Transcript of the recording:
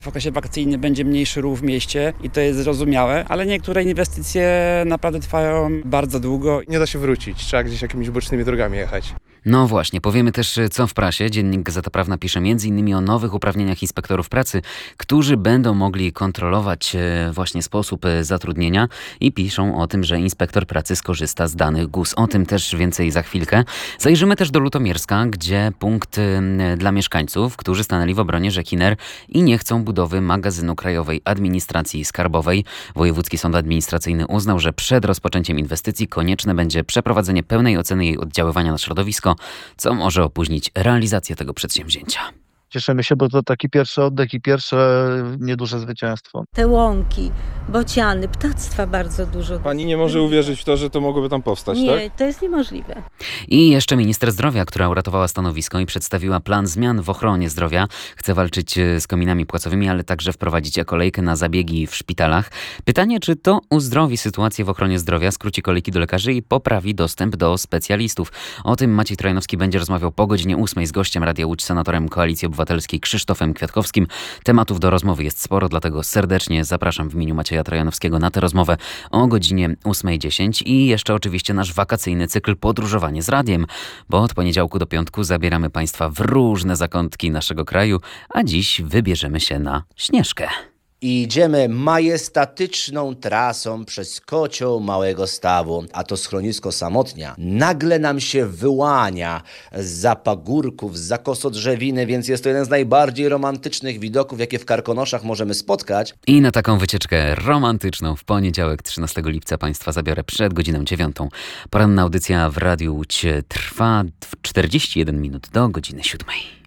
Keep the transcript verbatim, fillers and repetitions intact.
W okresie wakacyjnym będzie mniejszy ruch w mieście i to jest zrozumiałe, ale niektóre inwestycje naprawdę trwają bardzo długo. Nie da się wrócić, trzeba gdzieś jakimiś bocznymi drogami jechać. No właśnie, powiemy też co w prasie. Dziennik Gazeta Prawna pisze między innymi o nowych uprawnieniach inspektorów pracy, którzy będą mogli kontrolować właśnie sposób zatrudnienia i piszą o tym, że inspektor pracy skorzysta z danych G U S. O tym też więcej za chwilkę. Zajrzymy też do Lutomierska, gdzie punkt dla mieszkańców, którzy stanęli w obronie rzeki Ner i nie chcą budowy magazynu Krajowej Administracji Skarbowej. Wojewódzki Sąd Administracyjny uznał, że przed rozpoczęciem inwestycji konieczne będzie przeprowadzenie pełnej oceny jej oddziaływania na środowisko, co może opóźnić realizację tego przedsięwzięcia. Cieszymy się, bo to taki pierwszy oddech i pierwsze nieduże zwycięstwo. Te łąki, bociany, ptactwa bardzo dużo. Pani nie może uwierzyć w to, że to mogłoby tam powstać, nie, tak? Nie, to jest niemożliwe. I jeszcze minister zdrowia, która uratowała stanowisko i przedstawiła plan zmian w ochronie zdrowia. Chce walczyć z kominami płacowymi, ale także wprowadzić kolejkę na zabiegi w szpitalach. Pytanie, czy to uzdrowi sytuację w ochronie zdrowia, skróci kolejki do lekarzy i poprawi dostęp do specjalistów. O tym Maciej Trojanowski będzie rozmawiał po godzinie ósmej z gościem Radia Łódź, senatorem Koalicji Obywatelskiej Krzysztofem Kwiatkowskim. Tematów do rozmowy jest sporo, dlatego serdecznie zapraszam w imieniu Macieja Trojanowskiego na tę rozmowę o godzinie ósmej dziesięć i jeszcze oczywiście nasz wakacyjny cykl Podróżowanie z Radiem, bo od poniedziałku do piątku zabieramy Państwa w różne zakątki naszego kraju, a dziś wybierzemy się na Śnieżkę. I idziemy majestatyczną trasą przez kocioł Małego Stawu, a to schronisko Samotnia nagle nam się wyłania zza pagórków, zza kosodrzewiny, więc jest to jeden z najbardziej romantycznych widoków, jakie w Karkonoszach możemy spotkać. I na taką wycieczkę romantyczną w poniedziałek trzynastego lipca Państwa zabiorę przed godziną dziewiątą. Poranna audycja w Radiu Łódź trwa czterdzieści jeden minut do godziny siódmej.